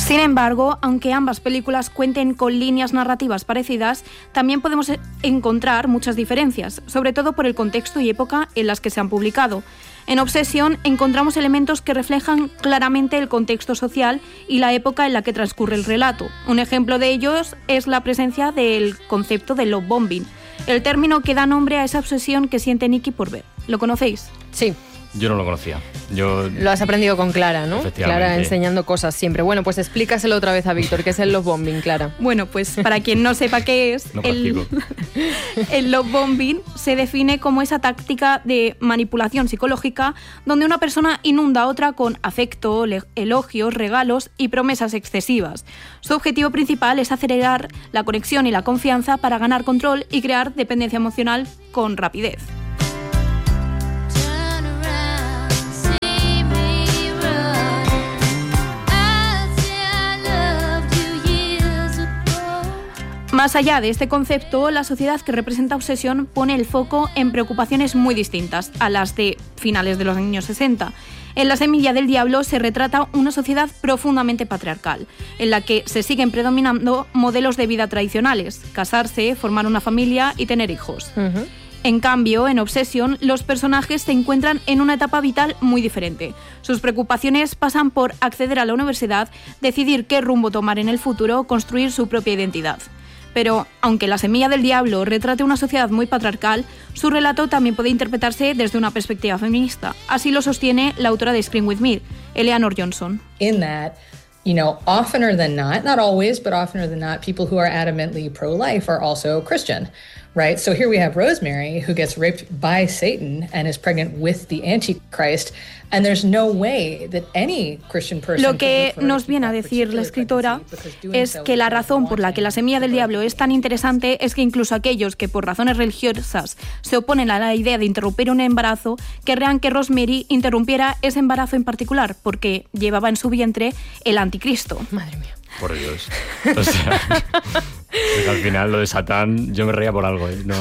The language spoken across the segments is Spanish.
Sin embargo, aunque ambas películas cuenten con líneas narrativas parecidas, también podemos encontrar muchas diferencias, sobre todo por el contexto y época en las que se han publicado. En Obsession encontramos elementos que reflejan claramente el contexto social y la época en la que transcurre el relato. Un ejemplo de ellos es la presencia del concepto de love bombing, el término que da nombre a esa obsesión que siente Nikki por ver. ¿Lo conocéis? Sí. Yo no lo conocía. Lo has aprendido con Clara, ¿no? Clara enseñando cosas siempre. Bueno, pues explícaselo otra vez a Víctor, ¿qué es el love bombing, Clara? Bueno, pues para quien no sepa qué es, el love bombing se define como esa táctica de manipulación psicológica donde una persona inunda a otra con afecto, elogios, regalos y promesas excesivas. Su objetivo principal es acelerar la conexión y la confianza para ganar control y crear dependencia emocional con rapidez. Más allá de este concepto, la sociedad que representa Obsession pone el foco en preocupaciones muy distintas a las de finales de los años 60. En La semilla del diablo se retrata una sociedad profundamente patriarcal, en la que se siguen predominando modelos de vida tradicionales: casarse, formar una familia y tener hijos. En cambio, en Obsession, los personajes se encuentran en una etapa vital muy diferente. Sus preocupaciones pasan por acceder a la universidad, decidir qué rumbo tomar en el futuro, construir su propia identidad. Pero, aunque La semilla del diablo retrate una sociedad muy patriarcal, su relato también puede interpretarse desde una perspectiva feminista. Así lo sostiene la autora de Scream With Me, Eleanor Johnson. In that, oftener than not always, but oftener than not, people who are adamantly pro-life are also Christian, right? So here we have Rosemary, who gets raped by Satan and is pregnant with the Antichrist, and there's no way that any Christian person... Lo que nos viene a decir la escritora es que la razón por la que La semilla del diablo es tan interesante es que incluso aquellos que por razones religiosas se oponen a la idea de interrumpir un embarazo querrían que Rosemary interrumpiera ese embarazo en particular, porque llevaba en su vientre el anticristo. Madre mía. Por Dios. O sea, al final lo de Satán, yo me reía por algo, ¿eh? No.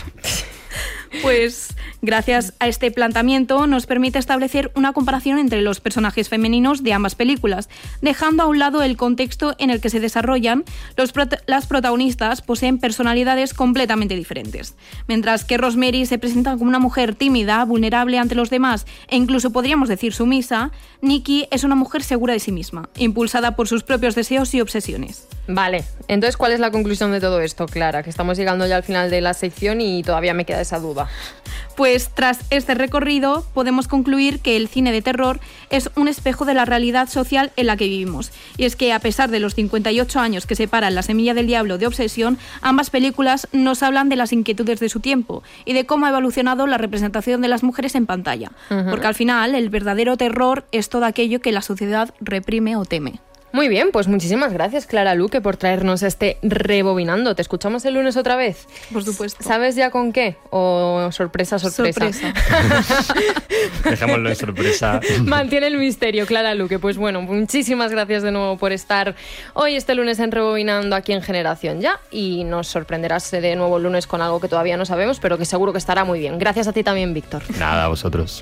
Pues gracias a este planteamiento nos permite establecer una comparación entre los personajes femeninos de ambas películas. Dejando a un lado el contexto en el que se desarrollan, las protagonistas poseen personalidades completamente diferentes. Mientras que Rosemary se presenta como una mujer tímida, vulnerable ante los demás e incluso podríamos decir sumisa, Nikki es una mujer segura de sí misma, impulsada por sus propios deseos y obsesiones. Vale, entonces ¿cuál es la conclusión de todo esto, Clara? Que estamos llegando ya al final de la sección y todavía me queda esa duda. Pues tras este recorrido podemos concluir que el cine de terror es un espejo de la realidad social en la que vivimos. Y es que a pesar de los 58 años que separan La semilla del diablo de Obsession, ambas películas nos hablan de las inquietudes de su tiempo y de cómo ha evolucionado la representación de las mujeres en pantalla. Porque al final el verdadero terror es todo aquello que la sociedad reprime o teme. Muy bien, pues muchísimas gracias, Clara Luque, por traernos este Rebobinando. ¿Te escuchamos el lunes otra vez? Por supuesto. ¿Sabes ya con qué? ¿O sorpresa? Sorpresa. Dejémoslo en sorpresa. Mantiene el misterio, Clara Luque. Pues bueno, muchísimas gracias de nuevo por estar hoy este lunes en Rebobinando aquí en Generación Ya. Y nos sorprenderás de nuevo el lunes con algo que todavía no sabemos, pero que seguro que estará muy bien. Gracias a ti también, Víctor. Nada, a vosotros.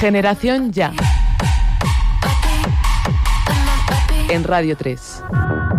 Generación Ya. En Radio 3.